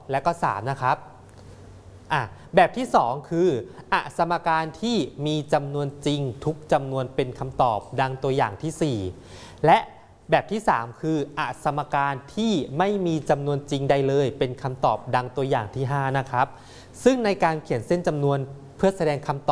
2 และก็ 3 นะครับแบบที่ 2 คือสมการที่มีจำนวนจริงทุกจำนวนเป็นคำตอบดังตัวอย่างที่ 4 และแบบที่ 3 คือสมการที่ไม่มีจำนวนจริงใดเลยเป็นคำตอบดังตัวอย่างที่ 5 นะครับซึ่งในการเขียนเส้นจำนวนเพื่อแสดงคำตอบ